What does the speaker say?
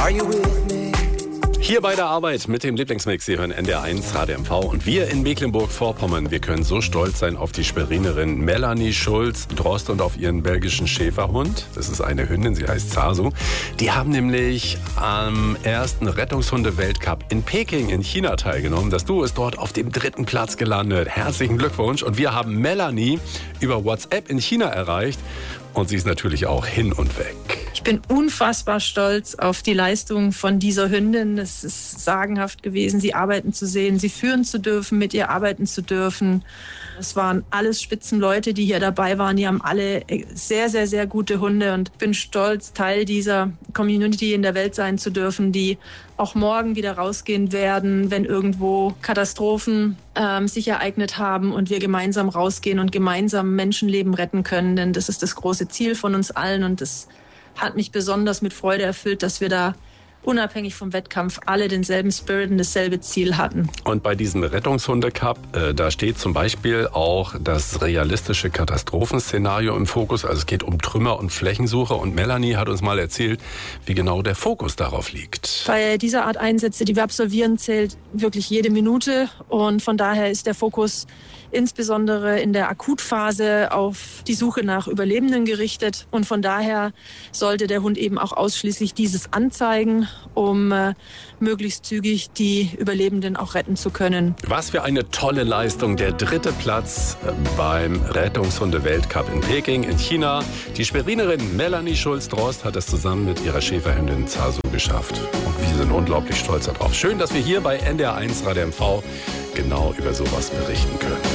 Are you with me? Hier bei der Arbeit mit dem Lieblingsmix. Sie hören NDR1 HDMV und wir in Mecklenburg-Vorpommern. Wir können so stolz sein auf die Schwerinerin Melanie Schulz-Drost und auf ihren belgischen Schäferhund. Das ist eine Hündin, sie heißt Zazu. Die haben nämlich am ersten Rettungshunde-Weltcup in Peking in China teilgenommen. Das Duo ist dort auf dem 3. Platz gelandet. Herzlichen Glückwunsch. Und wir haben Melanie über WhatsApp in China erreicht. Und sie ist natürlich auch hin und weg. Ich bin unfassbar stolz auf die Leistung von dieser Hündin. Es ist sagenhaft gewesen, sie arbeiten zu sehen, sie führen zu dürfen, mit ihr arbeiten zu dürfen. Es waren alles Spitzenleute, die hier dabei waren. Die haben alle sehr, sehr, sehr gute Hunde und bin stolz, Teil dieser Community in der Welt sein zu dürfen, die auch morgen wieder rausgehen werden, wenn irgendwo Katastrophen sich ereignet haben und wir gemeinsam rausgehen und gemeinsam Menschenleben retten können. Denn das ist das große Ziel von uns allen und das hat mich besonders mit Freude erfüllt, dass wir da unabhängig vom Wettkampf alle denselben Spirit und dasselbe Ziel hatten. Und bei diesem Rettungshunde-Cup, da steht zum Beispiel auch das realistische Katastrophenszenario im Fokus. Also es geht um Trümmer- und Flächensuche. Und Melanie hat uns mal erzählt, wie genau der Fokus darauf liegt. Bei dieser Art Einsätze, die wir absolvieren, zählt wirklich jede Minute. Und von daher ist der Fokus insbesondere in der Akutphase auf die Suche nach Überlebenden gerichtet. Und von daher sollte der Hund eben auch ausschließlich dieses anzeigen, um möglichst zügig die Überlebenden auch retten zu können. Was für eine tolle Leistung. Der 3. Platz beim Rettungshunde-Weltcup in Peking in China. Die Schwerinerin Melanie Schulz-Drost hat es zusammen mit ihrer Schäferhündin Zazu geschafft. Und wir sind unglaublich stolz darauf. Schön, dass wir hier bei NDR1 HDMV genau über sowas berichten können.